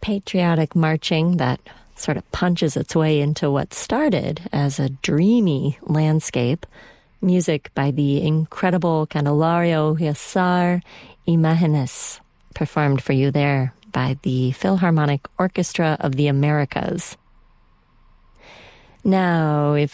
patriotic marching that sort of punches its way into what started as a dreamy landscape. Music by the incredible Candelario Huízar Imágenes, performed for you there by the Philharmonic Orchestra of the Americas. Now, if